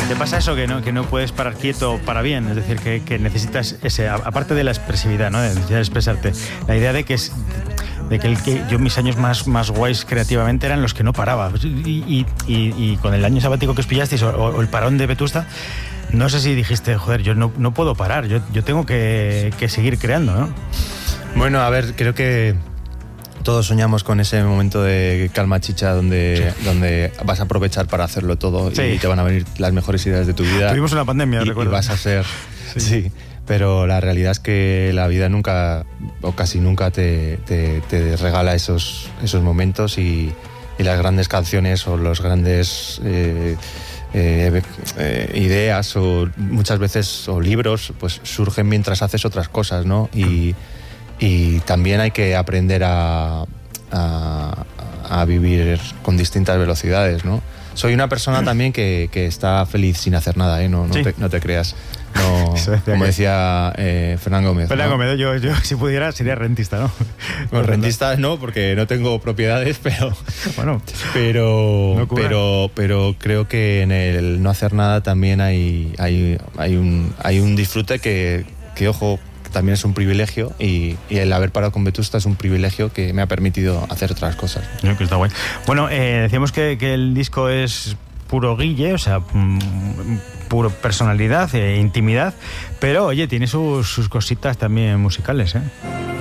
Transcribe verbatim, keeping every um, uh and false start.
¿Te pasa eso que no, que no puedes parar quieto para bien? Es decir, que, que necesitas ese, aparte de la expresividad, ¿no? De necesitar expresarte, la idea de que es... de que, el que yo mis años más, más guays creativamente eran los que no paraba y, y, y, y con el año sabático que os pillasteis o, o el parón de Vetusta, no sé si dijiste, joder, yo no, no puedo parar, yo, yo tengo que, que seguir creando, ¿no? Bueno, a ver, creo que todos soñamos con ese momento de calma chicha donde, sí. donde vas a aprovechar para hacerlo todo, sí. y te van a venir las mejores ideas de tu vida. Tuvimos una pandemia, y, recuerdo. Y vas a ser... sí. sí. Pero la realidad es que la vida nunca, o casi nunca, te, te, te regala esos, esos momentos y, y las grandes canciones o los grandes eh, eh, eh, ideas o muchas veces o libros pues surgen mientras haces otras cosas, ¿no? Y, y también hay que aprender a, a, a vivir con distintas velocidades, ¿no? Soy una persona también que, que está feliz sin hacer nada, ¿eh? No, no, sí. te, no te creas. No, como decía eh, Fernán Gómez. Fernán ¿no? Gómez, yo, yo si pudiera sería rentista, ¿no? Bueno, rentista no, porque no tengo propiedades, pero bueno, pero, no pero pero creo que en el no hacer nada también hay hay hay un hay un disfrute que, que ojo, también es un privilegio y, y el haber parado con Vetusta es un privilegio que me ha permitido hacer otras cosas. Creo que está guay. Bueno, eh, decíamos que, que el disco es puro Guille, o sea, mm, puro personalidad e intimidad, pero oye, tiene sus, sus cositas también musicales, ¿eh?